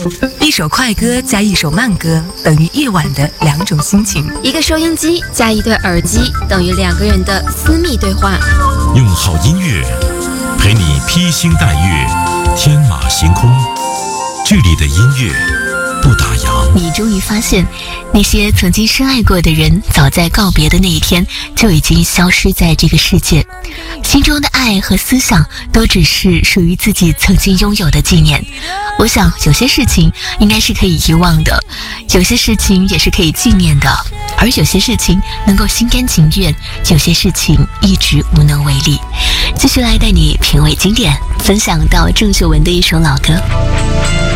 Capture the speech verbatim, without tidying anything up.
一首快歌加一首慢歌等于夜晚的两种心情。 一个收音机加一对耳机等于两个人的私密对话。 用好音乐陪你披星戴月，天马行空。这里的音乐不打烊。 你终于发现，那些曾经深爱过的人，早在告别的那一天就已经消失在这个世界。心中的爱和思想都只是属于自己曾经拥有的纪念。我想有些事情应该是可以遗忘的，有些事情也是可以纪念的，而有些事情能够心甘情愿，有些事情一直无能为力。继续来带你品味经典，分享到郑秀文的一首老歌。